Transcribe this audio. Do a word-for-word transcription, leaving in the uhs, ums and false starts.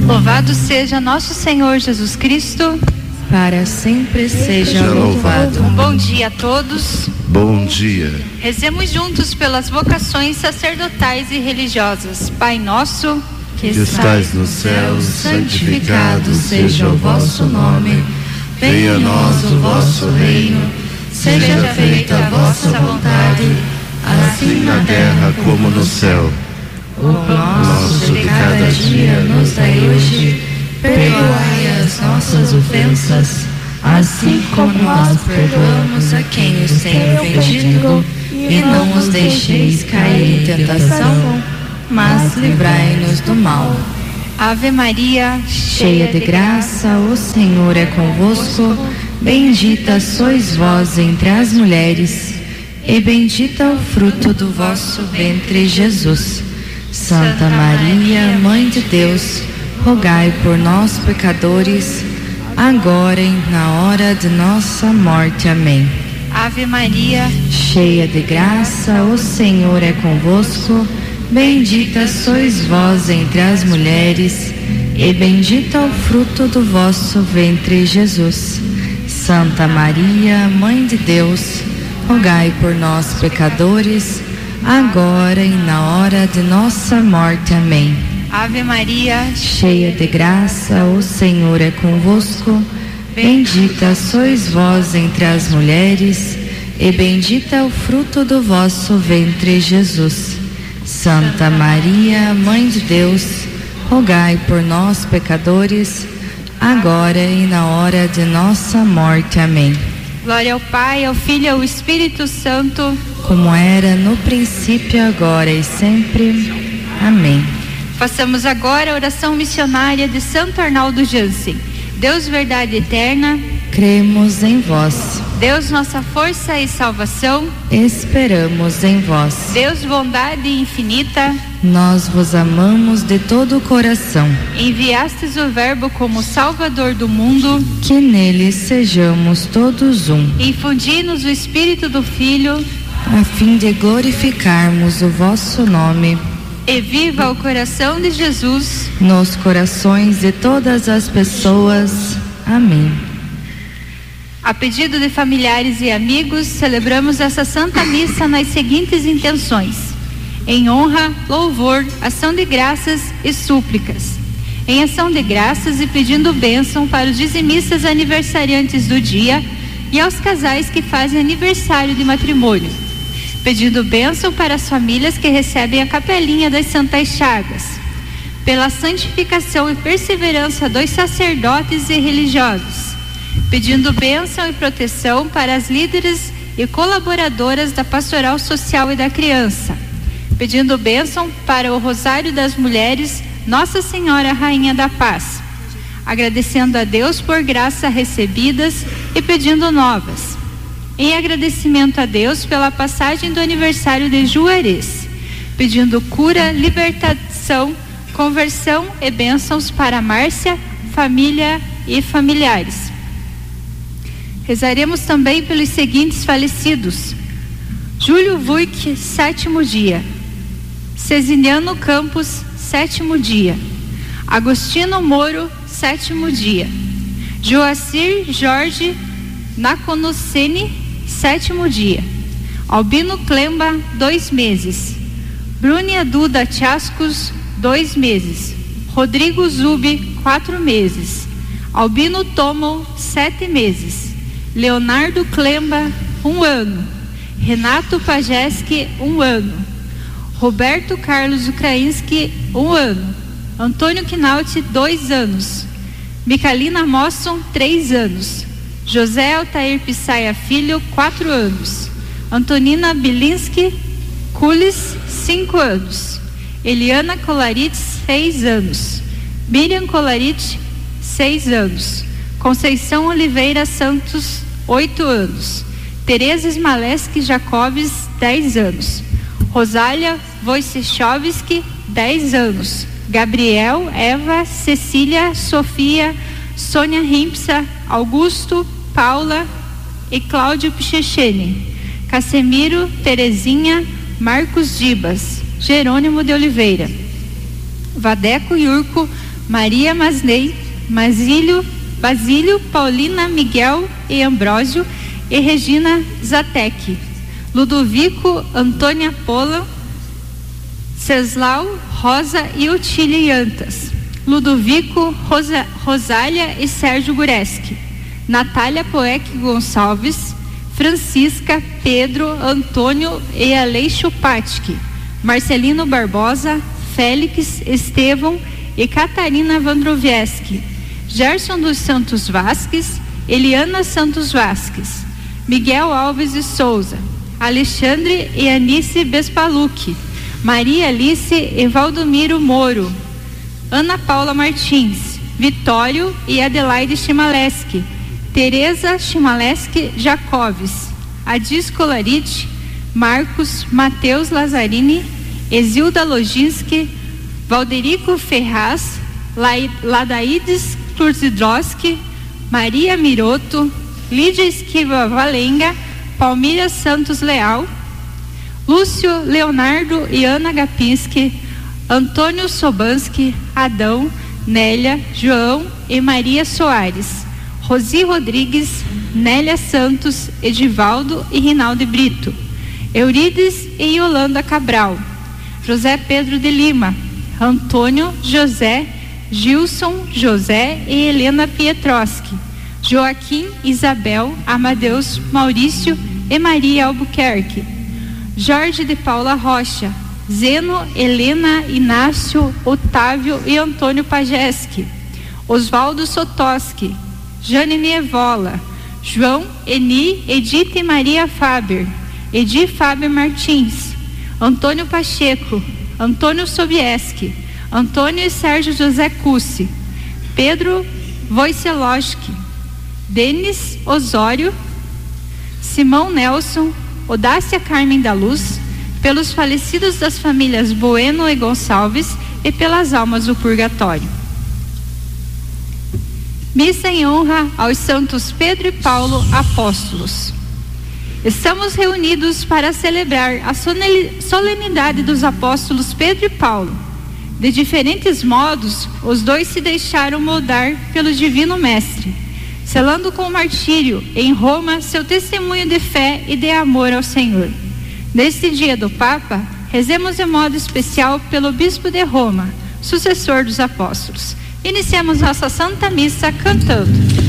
Louvado seja nosso Senhor Jesus Cristo. Para sempre seja louvado. Um bom dia a todos. Bom dia. Rezemos juntos pelas vocações sacerdotais e religiosas. Pai nosso, que estais no céu, santificado seja o vosso nome. Venha a nós o vosso reino. Seja feita a vossa vontade, assim na terra como no céu. O nosso de cada dia nos dai hoje. Perdoai as nossas ofensas, assim como nós perdoamos a quem nos tem ofendido, e não nos deixeis cair em tentação, mas livrai-nos do mal. Ave Maria, cheia de graça, o Senhor é convosco. Bendita sois vós entre as mulheres, e bendito é o fruto do vosso ventre, Jesus. Santa Maria, Mãe de Deus, rogai por nós, pecadores, agora e na hora de nossa morte. Amém. Ave Maria, cheia de graça, o Senhor é convosco. Bendita sois vós entre as mulheres, e bendito é o fruto do vosso ventre, Jesus. Santa Maria, Mãe de Deus, rogai por nós, pecadores, agora e na hora de nossa morte. Amém. Ave Maria, cheia de graça, o Senhor é convosco. Bendita sois vós entre as mulheres, e bendito é o fruto do vosso ventre, Jesus. Santa Maria, Mãe de Deus, rogai por nós, pecadores, agora e na hora de nossa morte. Amém. Glória ao Pai, ao Filho e ao Espírito Santo, como era no princípio, agora e sempre. Amém. Façamos agora a oração missionária de Santo Arnaldo Jansen. Deus, verdade eterna, cremos em vós. Deus, nossa força e salvação, esperamos em vós. Deus, bondade infinita, nós vos amamos de todo o coração. Enviastes o Verbo como Salvador do mundo, que nele sejamos todos um. Infundi-nos o Espírito do Filho, a fim de glorificarmos o vosso nome. E viva o coração de Jesus nos corações de todas as pessoas. Amém. A pedido de familiares e amigos, celebramos essa Santa Missa nas seguintes intenções: em honra, louvor, ação de graças e súplicas. Em ação de graças e pedindo bênção para os dizimistas aniversariantes do dia e aos casais que fazem aniversário de matrimônio. Pedindo bênção para as famílias que recebem a capelinha das Santas Chagas. Pela santificação e perseverança dos sacerdotes e religiosos. Pedindo bênção e proteção para as líderes e colaboradoras da Pastoral Social e da Criança. Pedindo bênção para o Rosário das Mulheres, Nossa Senhora Rainha da Paz. Agradecendo a Deus por graças recebidas e pedindo novas. Em agradecimento a Deus pela passagem do aniversário de Juarez, pedindo cura, libertação, conversão e bênçãos para Márcia, família e familiares. Rezaremos também pelos seguintes falecidos: Júlio Vuic, sétimo dia. Cesiniano Campos, sétimo dia. Agostino Moro, sétimo dia. Joacir Jorge Naconocene, sétimo dia. Albino Clemba, dois meses. Brúnia Duda Chascos, dois meses. Rodrigo Zubi, quatro meses. Albino Tomo, sete meses. Leonardo Clemba, um ano. Renato Pajeski, um ano. Roberto Carlos Ukrainski, um ano. Antônio Quinaut, dois anos. Michalina Mosson, três anos. José Altair Pissaia Filho, quatro anos. Antonina Bilinski Kulis, cinco anos. Eliana Colaritz, seis anos. Miriam Colaritz, seis anos. Conceição Oliveira Santos, oito anos. Tereza Smaleski Jacobs, dez anos. Rosália Wojciechowski, dez anos. Gabriel, Eva, Cecília, Sofia, Sônia Rimpsa, Augusto, Paula e Cláudio Pichechene. Casemiro, Terezinha, Marcos Dibas, Jerônimo de Oliveira. Vadeco Yurko, Maria Masnei, Basílio, Basílio, Paulina, Miguel e Ambrósio e Regina Zatec, Ludovico, Antônia Pola, Ceslau, Rosa e Otília Antas, Ludovico, Rosa, Rosália e Sérgio Gureschi, Natália Poec Gonçalves, Francisca, Pedro, Antônio e Aleixo Patke, Marcelino Barbosa, Félix, Estevão e Catarina Vandrovieski, Gerson dos Santos Vasques, Eliana Santos Vasques, Miguel Alves de Souza, Alexandre e Anice Bespaluque, Maria Alice e Valdomiro Moro, Ana Paula Martins, Vitório e Adelaide Chimaleski, Tereza Chimaleski Jacoves, Adis Colarite, Marcos, Matheus Lazzarini, Exilda Loginski, Valderico Ferraz, Ladaides Kurzidroski, Maria Miroto, Lídia Esquiva Valenga, Palmira Santos Leal, Lúcio Leonardo e Ana Gapinski, Antônio Sobanski, Adão, Nélia, João e Maria Soares, Rosi Rodrigues, Nélia Santos, Edivaldo e Rinaldo Brito, Eurides e Yolanda Cabral, José Pedro de Lima, Antônio, José, Gilson, José e Helena Pietroski, Joaquim, Isabel, Amadeus, Maurício e Maria Albuquerque, Jorge de Paula Rocha, Zeno, Helena, Inácio, Otávio e Antônio Pajeski, Oswaldo Sotoski, Jane Nievola, João, Eni, Edith e Maria Faber, Edi Faber Martins, Antônio Pacheco, Antônio Sobieski, Antônio e Sérgio José Cussi, Pedro Wojciechowski, Denis Osório, Simão Nelson, Odácia Carmen da Luz, pelos falecidos das famílias Bueno e Gonçalves e pelas almas do purgatório. Missa em honra aos santos Pedro e Paulo, apóstolos. Estamos reunidos para celebrar a solenidade dos apóstolos Pedro e Paulo. De diferentes modos, os dois se deixaram moldar pelo Divino Mestre, selando com o martírio em Roma seu testemunho de fé e de amor ao Senhor. Neste dia do Papa, rezemos de modo especial pelo Bispo de Roma, sucessor dos apóstolos. Iniciemos nossa Santa Missa cantando.